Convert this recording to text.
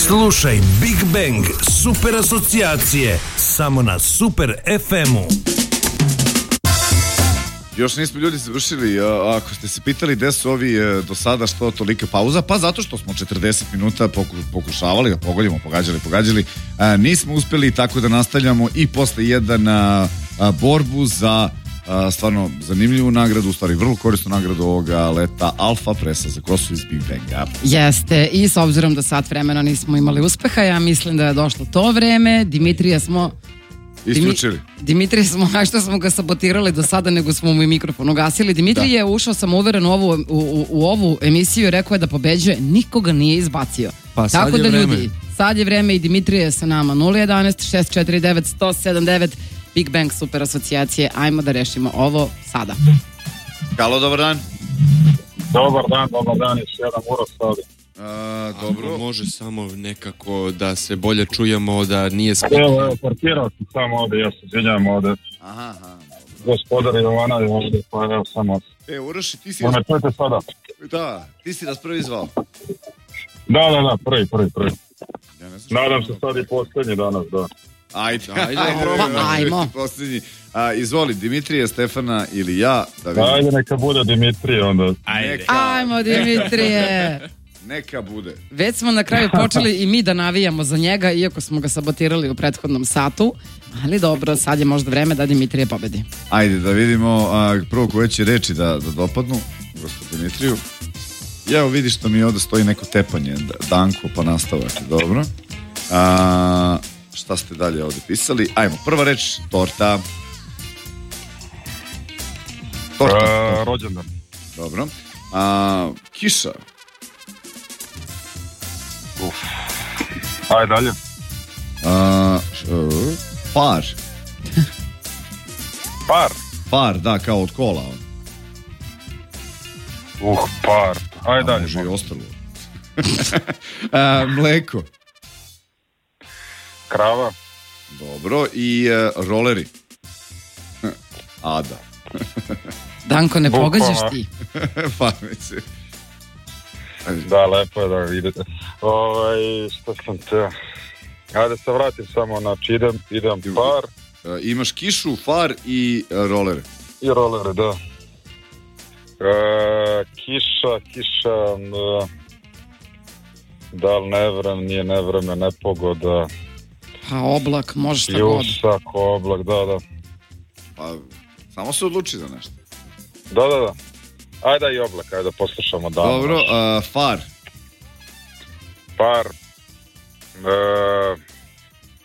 Slušaj Big Bang Super asocijacije samo na Super FM-u. Još nismo ljudi završili, ako ste se pitali gde su ovi do sada što tolika pauza, pa zato što smo 40 minuta pokušavali da pogodimo, pogađali, nismo uspeli, tako da nastavljamo i posle jedan borbu za stvarno zanimljivu nagradu, u stvari vrlo korisnu nagradu ovoga leta, Alfa Presa za kosu iz Big Banga. Jeste, i s obzirom da sat vremena nismo imali uspeha, ja mislim da je došlo to vreme. Dimitrija smo isključili. Dimitrije smo, što smo ga sabotirali do sada, nego smo mu i mikrofon ugasili. Dimitrije je ušao, sam uveren, u ovu emisiju i rekao je da pobeđuje, nikoga nije izbacio. Pa tako sad da je vreme. ljudi, sad je vreme i Dimitrije je sa nama. 011 649 179 Big Bang Super asocijacije. Ajmo da rešimo ovo sada. Halo, dobar dan. Dobar dan, još jedan uros ovdje. Dobro. Ako može samo nekako da se bolje čujemo, da nije Evo, parkirao sam samo ovdje, ja se izvinjam ovdje. Aha. Gospodar Jovana je ovdje, pa evo samo. Uroši, ti si... Me čujete sada? Da, ti si nas prvi zvao. Da, prvi. Nadam se sad i posljednji danas, da. Ajde. Ajmo. Posljednji. Izvoli, Dimitrije, Stefana ili ja. Ajde, neka bude Dimitrije onda. Ajmo, Dimitrije. Neka bude. Već smo na kraju počeli i mi da navijamo za njega, iako smo ga sabotirali u prethodnom satu. Ali dobro, sad je možda vreme da Dimitrije pobedi. Ajde, da vidimo prvo koje će reči da dopadnu gospod Dimitriju. Evo vidiš što mi ovdje stoji neko tepanje, Danko, pa nastavak. Dobro. Šta ste dalje ovdje pisali? Ajmo, prva reč, torta. Rođendan. Dobro. Kiša. Ajde dalje. Par. Par, da, kao od kola. par. Ajde dalje. Može i ostalo. Mleko. Krava. Dobro, i roleri. Ada. Danko, ne pogađaš ti. Farmice. Da, lepo je da vidite. Što sam te... Ajde se vratim samo, znači idem par. Imaš kišu, far i rolere. I rolere, da. Kiša, da li nevreme, nije nevreme, nepogoda. Pa oblak, možeš šta god. Ljusak, oblak, da. Pa, samo se odluči za nešto. Da. Ajde i oblak, ajde poslušamo dan. Dobro, far.